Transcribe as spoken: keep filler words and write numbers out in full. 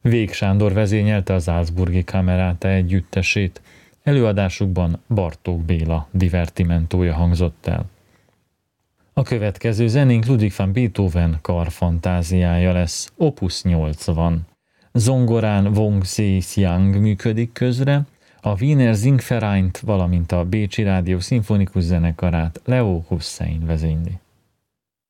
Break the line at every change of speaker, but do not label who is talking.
Vég Sándor vezényelte a Salzburgi Camerata együttesét. Előadásukban Bartók Béla divertimentója hangzott el. A következő zenénk Ludwig van Beethoven karfantáziája lesz, opus nyolcvan. Zongorán Wong Se-xiang működik közre, a Wiener Singvereint, valamint a Bécsi Rádió Szimfonikus Zenekarát Leo Hussein vezényli.